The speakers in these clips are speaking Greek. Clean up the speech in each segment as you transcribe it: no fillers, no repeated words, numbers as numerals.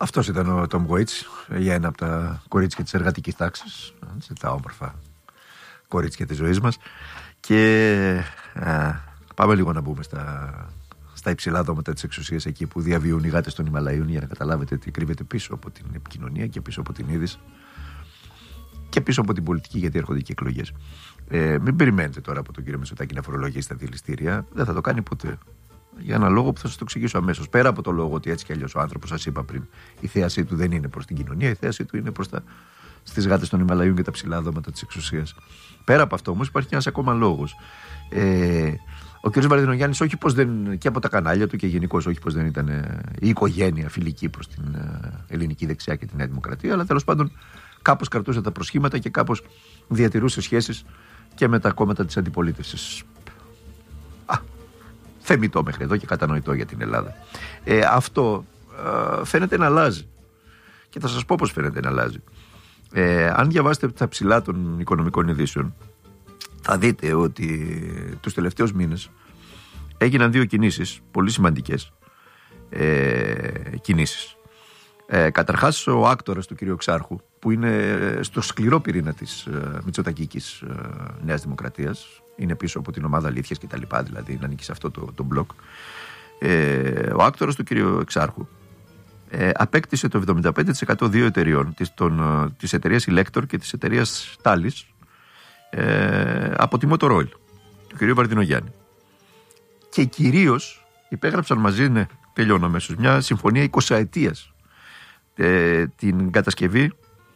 Αυτός ήταν ο Τόμ Γουέιτς, για ένα από τα κορίτσια της εργατικής τάξης, τα όμορφα κορίτσια της ζωής μας. Και πάμε λίγο να μπούμε στα υψηλά δώματα της εξουσίας, εκεί που διαβιούν οι γάτες των Ιμαλαίων, για να καταλάβετε τι κρύβεται πίσω από την επικοινωνία και πίσω από την είδηση και πίσω από την πολιτική, γιατί έρχονται και εκλογές. Μην περιμένετε τώρα από τον κύριο Μητσοτάκη να φορολογήσει τα δηληστήρια. Δεν θα το κάνει ποτέ. Για ένα λόγο που θα σας το εξηγήσω αμέσως. Πέρα από το λόγο ότι έτσι κι αλλιώς ο άνθρωπος, σας είπα πριν, η θέασή του δεν είναι προς την κοινωνία, η θέασή του είναι στις γάτες των Ιμαλαίων και τα ψηλά δώματα της εξουσίας. Πέρα από αυτό όμως υπάρχει ένας ακόμα λόγος. Ο κ. Βαρδινογιάννης, όχι πως δεν, και από τα κανάλια του και γενικώς, όχι πως δεν ήταν η οικογένεια φιλική προς την ελληνική δεξιά και τη Νέα Δημοκρατία, αλλά τέλος πάντων κάπως κρατούσε τα προσχήματα και κάπως διατηρούσε σχέσεις και με τα κόμματα της αντιπολίτευσης. Θεμιτό μέχρι εδώ και κατανοητό για την Ελλάδα. Αυτό φαίνεται να αλλάζει. Και θα σας πω πώς φαίνεται να αλλάζει. Αν διαβάσετε τα ψηλά των οικονομικών ειδήσεων, θα δείτε ότι τους τελευταίους μήνες έγιναν δύο κινήσεις, πολύ σημαντικές κινήσεις. Καταρχάς, ο άκτορας του κ. Εξάρχου, που είναι στο σκληρό πυρήνα της μητσοτακικής Νέας Δημοκρατίας, είναι πίσω από την ομάδα αλήθειας και τα λοιπά, δηλαδή να ανήκει σε αυτό το μπλοκ. Ο άκτορας του κ. Εξάρχου απέκτησε το 75% δύο εταιριών, της εταιρείας Elector και της εταιρείας Thales, από τη Motorola, του κ. Βαρδινογιάννη. Και κυρίως υπέγραψαν μαζί, τελειώνω αμέσως, μια συμφωνία 20 ετίας, την κατασκευή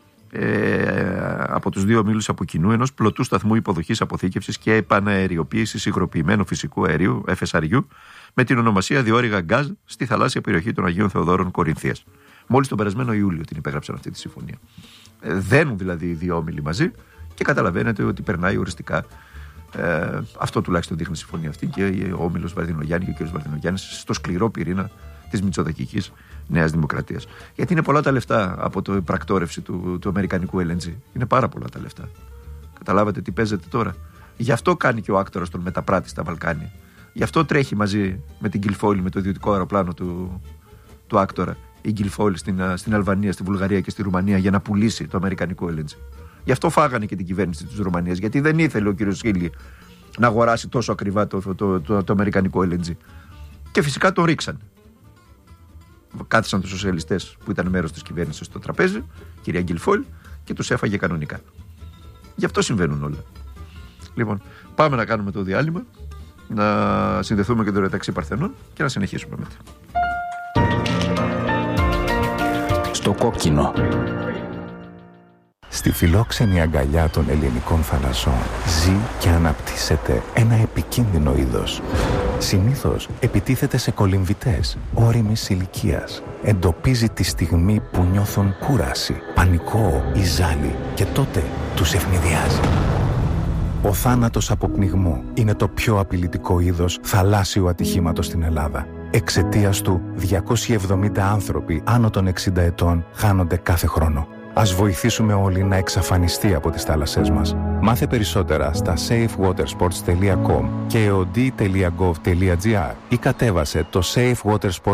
από τους δύο ομίλους από κοινού ενός πλωτού σταθμού υποδοχής, αποθήκευσης και επαναεριοποίησης υγροποιημένου φυσικού αερίου, FSRU, με την ονομασία Διόρυγα Γκάζ, στη θαλάσσια περιοχή των Αγίων Θεοδόρων Κορινθίας. Μόλις τον περασμένο Ιούλιο την υπέγραψαν αυτή τη συμφωνία. Δένουν δηλαδή οι δύο όμιλοι μαζί και καταλαβαίνετε ότι περνάει οριστικά. Αυτό τουλάχιστον δείχνει η συμφωνία αυτή, και ο όμιλος Βαρδινογιάννη και ο κ. Βαρδινογιάννης στο σκληρό πυρήνα της μητσοτακικής Νέας Δημοκρατίας. Γιατί είναι πολλά τα λεφτά από το πρακτόρευση του αμερικανικού LNG. Είναι πάρα πολλά τα λεφτά. Καταλάβατε τι παίζεται τώρα. Γι' αυτό κάνει και ο άκτορας τον μεταπράτη στα Βαλκάνια. Γι' αυτό τρέχει μαζί με την Γκιλφόιλ, με το ιδιωτικό αεροπλάνο του άκτορα, η Γκιλφόιλ στην Αλβανία, στη Βουλγαρία και στη Ρουμανία, για να πουλήσει το αμερικανικό LNG. Γι' αυτό φάγανε και την κυβέρνηση της Ρουμανίας. Γιατί δεν ήθελε ο κ. Σίλι να αγοράσει τόσο ακριβά το αμερικανικό LNG. Και φυσικά το ρίξανε. Κάθισαν τους σοσιαλιστές που ήταν μέρος της κυβέρνησης στο τραπέζι, κυρία Γκιλφόιλ, και τους έφαγε κανονικά. Γι' αυτό συμβαίνουν όλα. Λοιπόν, πάμε να κάνουμε το διάλειμμα, να συνδεθούμε και το Ρεταξί Παρθενών και να συνεχίσουμε μετά. Στο κόκκινο. Στη φιλόξενη αγκαλιά των ελληνικών θαλασσών ζει και αναπτύσσεται ένα επικίνδυνο είδος. Συνήθως επιτίθεται σε κολυμβητές ώριμης ηλικίας. Εντοπίζει τη στιγμή που νιώθουν κούραση, πανικό ή ζάλι και τότε τους ευνηδιάζει. Ο θάνατος από πνιγμό είναι το πιο απειλητικό είδος θαλάσσιου ατυχήματος στην Ελλάδα. Εξαιτίας του, 270 άνθρωποι άνω των 60 ετών χάνονται κάθε χρόνο. Ας βοηθήσουμε όλοι να εξαφανιστεί από τις θάλασσές μας. Μάθε περισσότερα στα safewatersports.com και eod.gov.gr ή κατέβασε το Safe Water Sports